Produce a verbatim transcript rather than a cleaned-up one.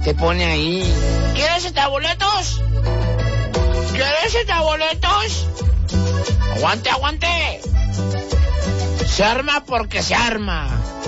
te pone ahí. ¿Quieres estaboletos? ¿Quieres estaboletos? Aguante, aguante. Se arma porque se arma.